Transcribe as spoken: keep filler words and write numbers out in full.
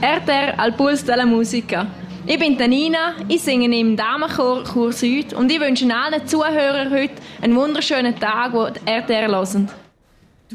R T R al Puls della Musica. Ich bin Nina, ich singe im Damenchor Chur Süd und ich wünsche allen Zuhörern heute einen wunderschönen Tag, die R T R hören.